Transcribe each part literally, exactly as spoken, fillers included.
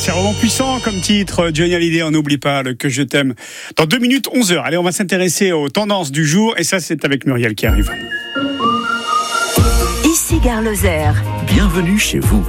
C'est vraiment puissant comme titre. Johnny Hallyday, on n'oublie pas le Que je t'aime. Dans deux minutes, onze heures. Allez, on va s'intéresser aux tendances du jour. Et ça, c'est avec Muriel qui arrive. Ici Gare Lozère. Bienvenue chez vous.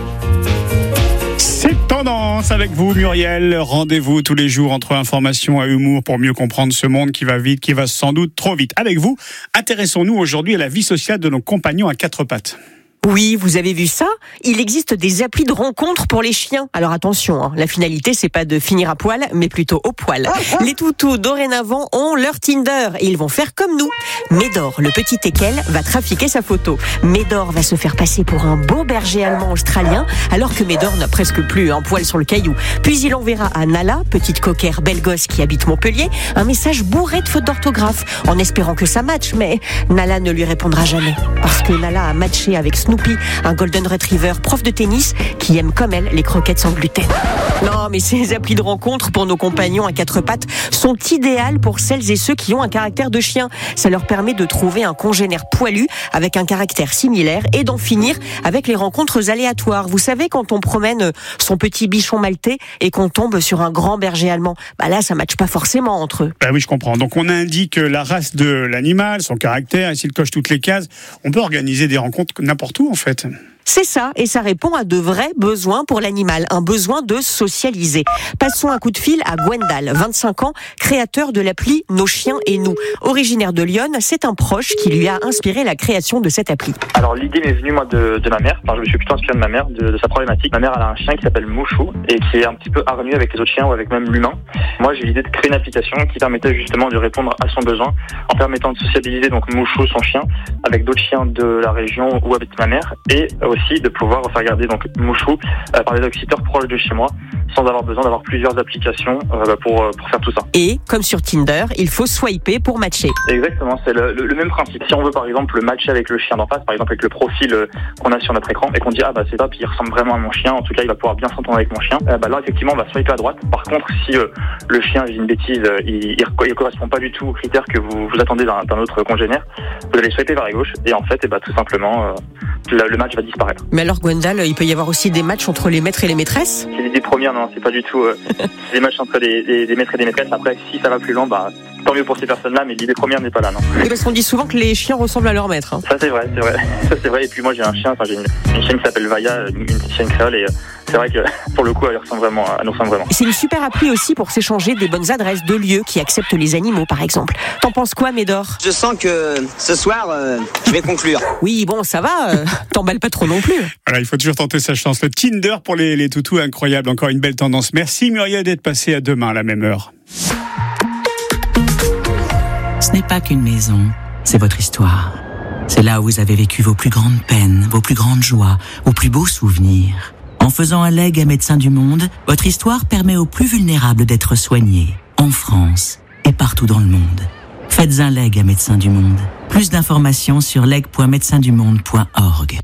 C'est tendance avec vous, Muriel. Rendez-vous tous les jours entre information et humour pour mieux comprendre ce monde qui va vite, qui va sans doute trop vite. Avec vous, intéressons-nous aujourd'hui à la vie sociale de nos compagnons à quatre pattes. Oui, vous avez vu ça ? Il existe des applis de rencontres pour les chiens. Alors attention, hein, la finalité, c'est pas de finir à poil, mais plutôt au poil. Les toutous, dorénavant, ont leur Tinder et ils vont faire comme nous. Médor, le petit teckel, va trafiquer sa photo. Médor va se faire passer pour un beau berger allemand australien, alors que Médor n'a presque plus un poil sur le caillou. Puis il enverra à Nala, petite coquère belle gosse qui habite Montpellier, un message bourré de fautes d'orthographe, en espérant que ça matche, mais Nala ne lui répondra jamais. Parce que Nala a matché avec Snoopy, un golden retriever prof de tennis qui aime comme elle les croquettes sans gluten. Non, mais ces applis de rencontre pour nos compagnons à quatre pattes sont idéales pour celles et ceux qui ont un caractère de chien. Ça leur permet de trouver un congénère poilu avec un caractère similaire et d'en finir avec les rencontres aléatoires. Vous savez, quand on promène son petit bichon maltais et qu'on tombe sur un grand berger allemand, bah là, ça matche pas forcément entre eux. Bah oui, je comprends. Donc on indique la race de l'animal, son caractère, et s'il coche toutes les cases, on peut organiser des rencontres n'importe où en fait. C'est ça, et ça répond à de vrais besoins pour l'animal, un besoin de socialiser. Passons un coup de fil à Gwendal, vingt-cinq ans, créateur de l'appli Nos chiens et nous. Originaire de Lyon, c'est un proche qui lui a inspiré la création de cette appli. Alors l'idée m'est venue moi de, de ma mère, enfin, je me suis plutôt inspiré de ma mère, de, de sa problématique. Ma mère elle a un chien qui s'appelle Mouchou et qui est un petit peu hargneux avec les autres chiens ou avec même l'humain. Moi j'ai l'idée de créer une application qui permettait justement de répondre à son besoin en permettant de sociabiliser donc Mouchou, son chien, avec d'autres chiens de la région où habite ma mère et aussi de pouvoir faire garder donc Mouchou euh, par des dog-sitters proches de chez moi sans avoir besoin d'avoir plusieurs applications euh, pour, pour faire tout ça. Et comme sur Tinder, il faut swiper pour matcher. Exactement, c'est le, le, le même principe. Si on veut par exemple matcher avec le chien d'en face, par exemple avec le profil euh, qu'on a sur notre écran et qu'on dit ah bah c'est top, il ressemble vraiment à mon chien, en tout cas il va pouvoir bien s'entendre avec mon chien, euh, bah là effectivement on va swiper à droite. Par contre si euh, le chien, j'ai une bêtise, euh, il, il, il correspond pas du tout aux critères que vous, vous attendez d'un, d'un autre congénère, vous allez swiper vers la gauche et en fait et bah, tout simplement euh, le, le match va disparaître. Mais alors Gwendal, il peut y avoir aussi des matchs entre les maîtres et les maîtresses ? C'est l'idée première, non, c'est pas du tout euh, des matchs entre des, des, des maîtres et des maîtresses. Après, si ça va plus loin, bah tant mieux pour ces personnes-là, mais l'idée première n'est pas là, non. Et parce qu'on dit souvent que les chiens ressemblent à leur maître. Hein. Ça c'est vrai, c'est vrai. Ça c'est vrai. Et puis moi j'ai un chien, enfin j'ai une, une chienne qui s'appelle Vaya, une, une petite chienne créole, et euh, c'est vrai que pour le coup elle ressemble vraiment, elle nous ressemble vraiment. Et c'est une super appli aussi pour s'échanger des bonnes adresses de lieux qui acceptent les animaux, par exemple. T'en penses quoi, Médor ? Je sens que ce soir, euh, je vais conclure. Oui, bon, ça va. Euh, t'emballes pas trop non plus. Voilà, il faut toujours tenter sa chance. Le Tinder pour les, les toutous, incroyable. Encore une belle tendance. Merci Muriel d'être passée à demain à la même heure. Ce n'est pas qu'une maison, c'est votre histoire. C'est là où vous avez vécu vos plus grandes peines, vos plus grandes joies, vos plus beaux souvenirs. En faisant un legs à Médecins du Monde, votre histoire permet aux plus vulnérables d'être soignés, en France et partout dans le monde. Faites un legs à Médecins du Monde. Plus d'informations sur leg point médecins du monde point org.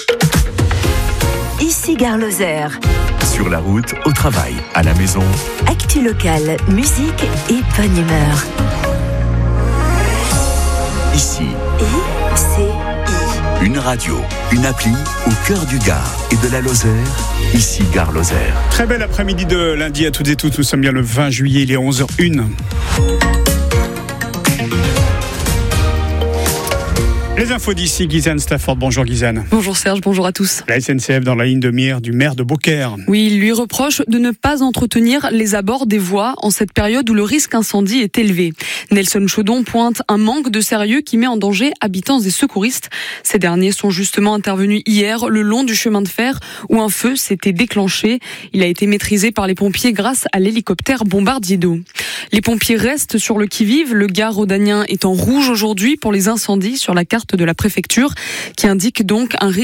Ici Gare Lozère. Sur la route, au travail, à la maison. Actu locale, musique et bonne humeur. Ici, I C I. une radio, une appli au cœur du Gard et de la Lozère. Ici Gare Lozère. Très bel après-midi de lundi à toutes et tous. Nous sommes bien le vingt juillet, il est onze heures une. Les infos d'ici, Guyzane Stafford. Bonjour Guyzane. Bonjour Serge, bonjour à tous. La S N C F dans la ligne de mire du maire de Beaucaire. Oui, il lui reproche de ne pas entretenir les abords des voies en cette période où le risque incendie est élevé. Nelson Chaudon pointe un manque de sérieux qui met en danger habitants et secouristes. Ces derniers sont justement intervenus hier le long du chemin de fer où un feu s'était déclenché. Il a été maîtrisé par les pompiers grâce à l'hélicoptère bombardier d'eau. Les pompiers restent sur le qui-vive. Le Gard rhodanien est en rouge aujourd'hui pour les incendies sur la carte de la préfecture qui indique donc un risque